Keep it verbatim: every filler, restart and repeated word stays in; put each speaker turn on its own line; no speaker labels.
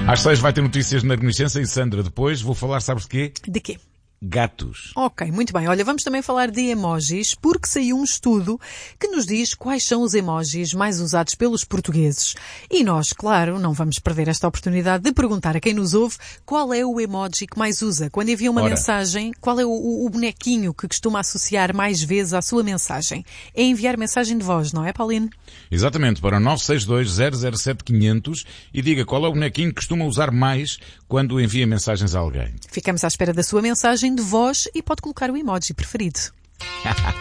Às seis vai ter notícias na Renascença e Sandra, depois vou falar, sabes de quê?
De quê?
Gatos.
Ok, muito bem. Olha, vamos também falar de emojis, porque saiu um estudo que nos diz quais são os emojis mais usados pelos portugueses. E nós, claro, não vamos perder esta oportunidade de perguntar a quem nos ouve qual é o emoji que mais usa. Quando envia uma
Ora.
mensagem, qual é o, o, o bonequinho que costuma associar mais vezes à sua mensagem? É enviar mensagem de voz, não é, Pauline?
Exatamente, para o nove seis dois zero zero sete quinhentos e diga qual é o bonequinho que costuma usar mais quando envia mensagens a alguém.
Ficamos à espera da sua mensagem de voz e pode colocar o emoji preferido.